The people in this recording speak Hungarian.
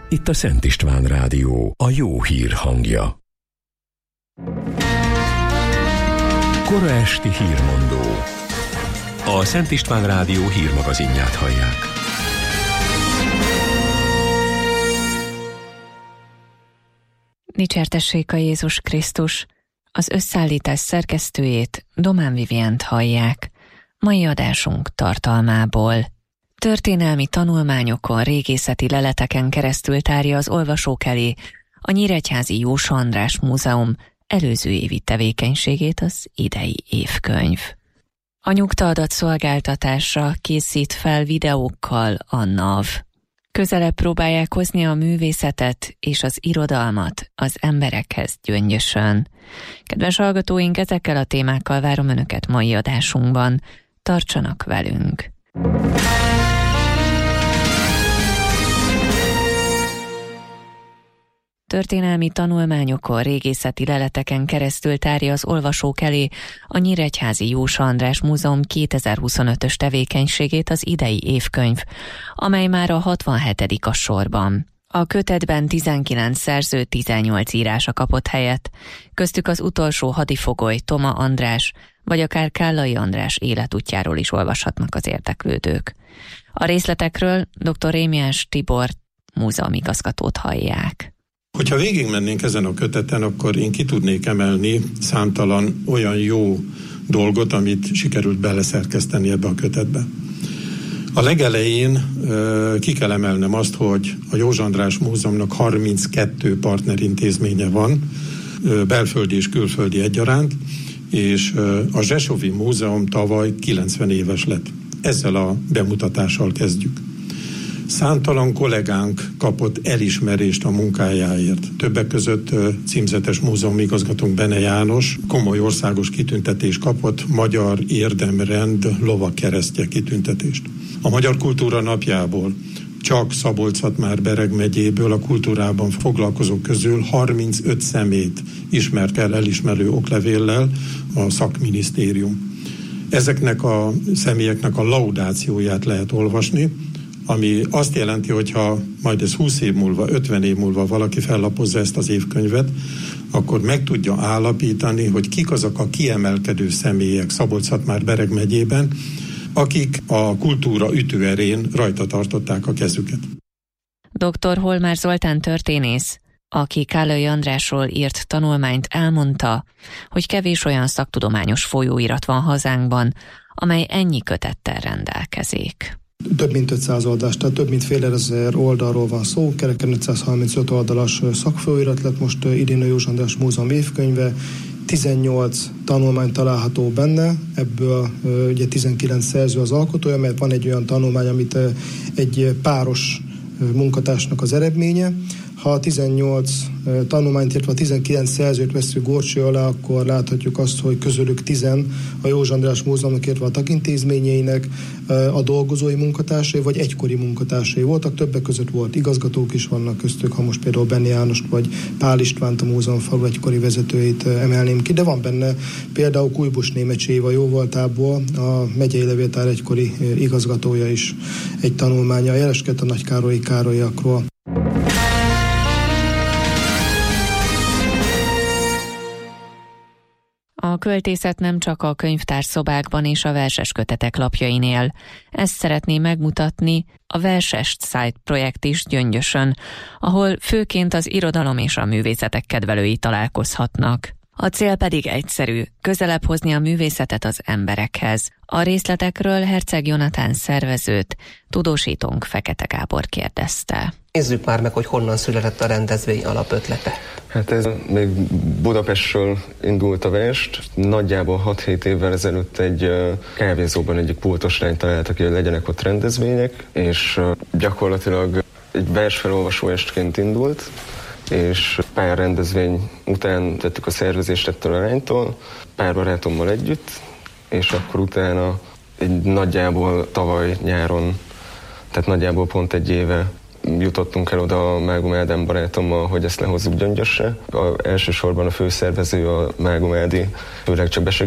Itt a Szent István Rádió, a jó hír hangja. Kora esti hírmondó. A Szent István Rádió hírmagazinját hallják. Dicsértessék a Jézus Krisztus! Az összeállítás szerkesztőjét, Domán Vivient hallják. Mai adásunk tartalmából. Történelmi tanulmányokon, régészeti leleteken keresztül tárja az olvasók elé a Nyíregyházi Jósa András Múzeum előző évi tevékenységét az idei évkönyv. A nyugtaadat szolgáltatásra készít fel videókkal a NAV. Közelebb próbálják hozni a művészetet és az irodalmat az emberekhez Gyöngyösön. Kedves hallgatóink, ezekkel a témákkal várom Önöket mai adásunkban. Tartsanak velünk! Történelmi tanulmányokon, régészeti leleteken keresztül tárja az olvasók elé a Nyíregyházi Jósa András Múzeum 2025-ös tevékenységét az idei évkönyv, amely már a 67. a sorban. A kötetben 19 szerző 18 írása kapott helyet, köztük az utolsó hadifogoly Toma András, vagy akár Kállai András életútjáról is olvashatnak az érdeklődők. A részletekről dr. Rémiás Tibor múzeumigazgatót hallják. Hogyha végigmennénk ezen a köteten, akkor én ki tudnék emelni számtalan olyan jó dolgot, amit sikerült beleszerkeszteni ebbe a kötetbe. A legelején ki kell emelnem azt, hogy a Józsa András Múzeumnak 32 partnerintézménye van, belföldi és külföldi egyaránt, és a Zsesovi Múzeum tavaly 90 éves lett. Ezzel a bemutatással kezdjük. Számtalan kollégánk kapott elismerést a munkájáért. Többek között címzetes múzeumigazgatónk Bene János komoly országos kitüntetést kapott, Magyar Érdemrend lovagkeresztje kitüntetést. A Magyar Kultúra Napjából csak Szabolcs-Szatmár-Bereg megyéből a kultúrában foglalkozók közül 35 személyt ismert el elismerő oklevéllel a szakminisztérium. Ezeknek a személyeknek a laudációját lehet olvasni, ami azt jelenti, hogy ha majd ez 20 év múlva, 50 év múlva valaki fellapozza ezt az évkönyvet, akkor meg tudja állapítani, hogy kik azok a kiemelkedő személyek Szabolcs-Szatmár-Bereg megyében, akik a kultúra ütőerén rajta tartották a kezüket. Dr. Holmár Zoltán történész, aki Kállai Andrásról írt tanulmányt, elmondta, hogy kevés olyan szaktudományos folyóirat van hazánkban, amely ennyi kötettel rendelkezik. Több mint 500 oldalas, tehát több mint fél ezer oldalról van szó, kereken 535 oldalas szakfolyóirat lett most idén a Józsa András Múzeum évkönyve, 18 tanulmány található benne, ebből ugye 19 szerző az alkotója, mert van egy olyan tanulmány, amit egy páros munkatársnak az eredménye. Ha a 18 tanulmányt, illetve a 19 szerzőt veszünk górcső alá, akkor láthatjuk azt, hogy közülük 10 a Józsa András Múzeumnak, illetve a tagintézményeinek a dolgozói munkatársai, vagy egykori munkatársai voltak. Többek között volt igazgatók is vannak köztük, ha most például Benne Jánost vagy Pál Istvánt, a múzeum falu egykori vezetőit emelném ki, de van benne például Kujbus Németh Éva jóvoltából a megyei levéltár egykori igazgatója is egy tanulmánya jeleskedt a Nagykárolyi Károlyiakról. A költészet nem csak a könyvtárszobákban és a verses kötetek lapjain él. Ezt szeretné megmutatni a Verses Site projekt is Gyöngyösön, ahol főként az irodalom és a művészetek kedvelői találkozhatnak. A cél pedig egyszerű, közelebb hozni a művészetet az emberekhez. A részletekről Herceg Jonatán szervezőt, tudósítónk Fekete Gábor kérdezte. Nézzük már meg, hogy honnan született a rendezvény alapötlete. Hát ez még Budapestről indult a verst. Nagyjából 6-7 évvel ezelőtt egy kávézóban egyik pultoslány találtak ki, hogy legyenek ott rendezvények, és gyakorlatilag egy versfelolvasó estként indult, és pár rendezvény után tettük a szervezést ettől a lánytól, pár barátommal együtt, és akkor utána egy nagyjából tavaly nyáron, tehát nagyjából pont egy éve jutottunk el oda a Mágum Ádám barátommal, hogy ezt lehozzuk Gyöngyösre. Elsősorban a főszervező a Mágum Ádi, főleg csak